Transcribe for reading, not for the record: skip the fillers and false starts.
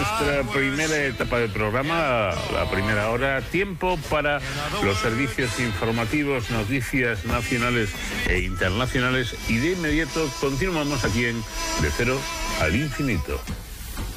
nuestra primera etapa del programa, la primera hora, tiempo para los servicios informativos, noticias nacionales e internacionales, y de inmediato continuamos aquí en De Cero al Infinito.